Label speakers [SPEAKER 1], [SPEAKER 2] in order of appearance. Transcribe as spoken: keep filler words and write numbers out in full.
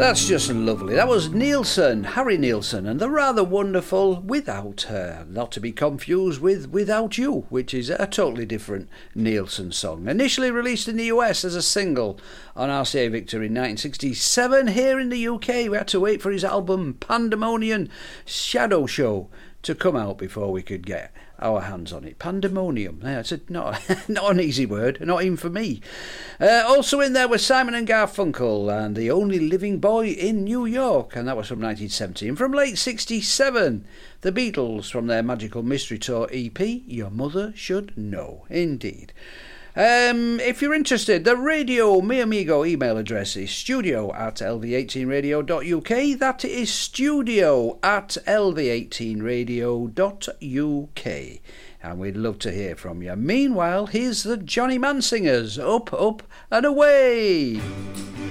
[SPEAKER 1] That's just lovely. That was Nielsen, Harry Nielsen, and the rather wonderful Without Her. Not to be confused with Without You, which is a totally different Nielsen song. Initially released in the U S as a single on R C A Victor in nineteen sixty-seven, here in the U K we had to wait for his album Pandemonium Shadow Show to come out before we could get our hands on it. Pandemonium. Yeah, it's a, not, not an easy word, not even for me. Uh, also in there was Simon and Garfunkel and The Only Living Boy in New York, and that was from nineteen seventy. And from late sixty-seven, The Beatles from their Magical Mystery Tour E P, Your Mother Should Know. Indeed. Um, if you're interested, the Radio Mi Amigo email address is studio at l v eighteen radio dot u k. That is studio at l v eighteen radio dot u k. And we'd love to hear from you. Meanwhile, here's the Johnny Mansingers. Up, up and away!